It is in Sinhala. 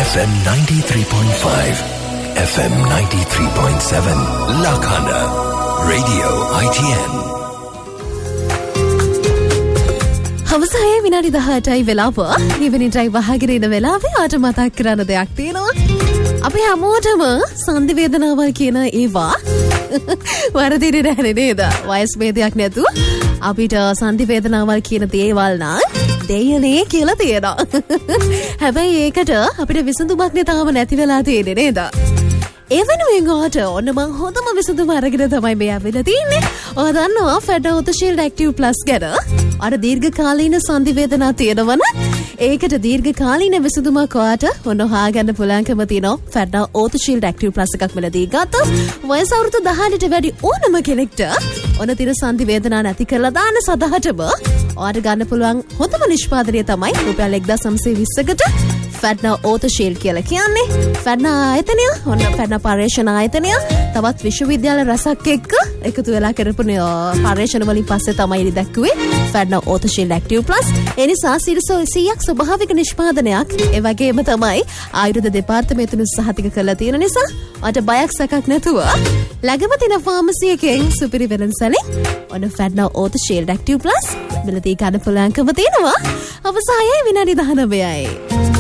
FM 93.5, FM 93.7, Lakana, Radio ITN. හවසයි විනාඩි 18යි වෙලාව. ඉවෙනිටයි වහගෙන ඉන්න වෙලාවේ ආට මතක් කරන්න දෙයක් තියෙනවා. අපි හැමෝටම සංදි වේදනාවල් කියන ඒවා වරදිනේ නැහැ නේද? වයස් ભેදයක් නැතුව අපිට සංදි වේදනාවල් කියන දේවල් නම් දෙයනේ කියලා තියෙනවා. හැබැයි ඒකට අපිට විසඳුමක් තාම නැති වෙලා තියෙන්නේ නේද? ඒ වෙනුවෙන් ඔයාට ඔන්න මං හොඳම විසඳුම අරගෙන තමයි මේ ආවෙලා තින්නේ. ඔයා දන්නවා ෆෙඩරෝත ෂීල්ඩ් ඇක්ටිව් ප්ලස් ගැන? අර දීර්ඝකාලීන සංදි වේදනා තියෙනවන ඒකට දීර්ඝකාලීන විසඳුමක් ඔයාට ඔන්න හොයාගන්න පුළුවන්කම තියෙනවා ෆෙඩරෝත ෂීල්ඩ් ඇක්ටිව් ප්ලස් එකක් මෙලදී ගත්තොත් වයස අවුරුදු 18ට වැඩි ඕනම කෙනෙක්ට ඔන්න තිර සංදි වේදනා නැති කරලා දාන සදහටම ඔයාට ගන්න පුළුවන් හොඳම නිෂ්පාදනය තමයි රුපියල් 1920කට ෆැඩ්නා ඕත ෂීල්ඩ් කියලා කියන්නේ. ෆැඩ්නා ආයතනය ඔන්න ෆැඩ්නා පර්යේෂණ ආයතනය තවත් විශ්වවිද්‍යාල රසක් එක්ක එකතු වෙලා කරපු පර්යේෂණ වලින් පස්සේ තමයි ඉරි දැක්කුවේ ෆැඩ්නා ඕත ෂීල්ඩ් ඇක්ටිව් ප්ලස්. ඒ නිසා 100ක් ස්වභාවික නිෂ්පාදනයක්. ඒ වගේම තමයි ආයුර්වේද දෙපාර්තමේන්තුව සහතික කරලා තියෙන නිසා ඔයාට බයක් සැකක් නැතුව ළඟම තියෙන ෆාමසි එකෙන් සුපිරි වෙළඳසැලෙන් ඔන්න ෆැඩ්නා ඕත ෂීල්ඩ් ඇක්ටිව් ප්ලස් මිලදී ගන්න පුළුවන්කම තියෙනවා. අවසානයේ විනාඩි 19යි.